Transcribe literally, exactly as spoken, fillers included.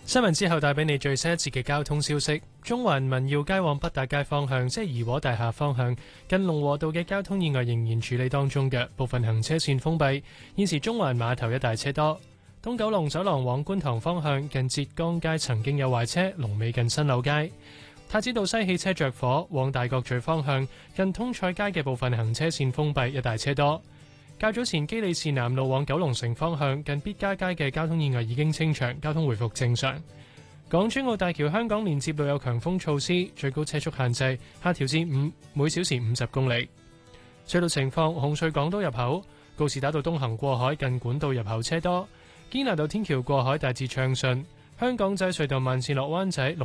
新聞之後帶俾你最新一節嘅交通消息。中環民耀街往北大街方向，即係怡和大廈方向，近龍和道嘅交通意外仍然處理當中嘅部分行車線封閉。現時中環碼頭一帶車多。東九龍走廊往觀塘方向，近浙江街曾經有壞車，龍尾近新柳街。太子道西汽車着火，往大角咀方向，近通菜街嘅部分行車線封閉，一帶車多。較早前基利士南路往九龍城方向，近必嘉街嘅交通意外已經清場，交通回復正常。港珠澳大橋香港連接路有強風措施，最高車速限制下調至五每小時五十公里。隧道情況：紅隧港島入口告士打道東行過海近管道入口車多，堅拿道天橋過海大致暢順。香港仔隧道慢線落灣仔龍